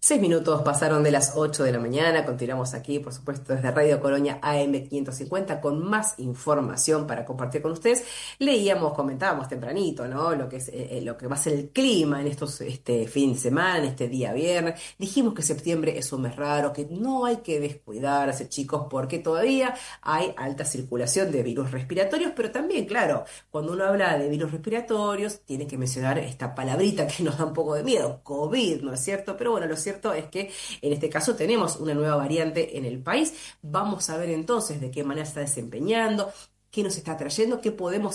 6 minutos pasaron de las 8 de la mañana, continuamos aquí, por supuesto, desde Radio Colonia AM 550 con más información para compartir con ustedes. Leíamos, comentábamos tempranito, ¿no? Lo que es, lo que va a ser el clima en estos, este fin de semana, en este día viernes. Dijimos que septiembre es un mes raro, que no hay que descuidarse, chicos, porque todavía hay alta circulación de virus respiratorios, pero también, claro, cuando uno habla de virus respiratorios, tiene que mencionar esta palabrita que nos da un poco de miedo, COVID, ¿no es cierto? Pero bueno, lo cierto es que en este caso tenemos una nueva variante en el país. Vamos a ver entonces de qué manera está desempeñando, qué nos está trayendo, qué podemos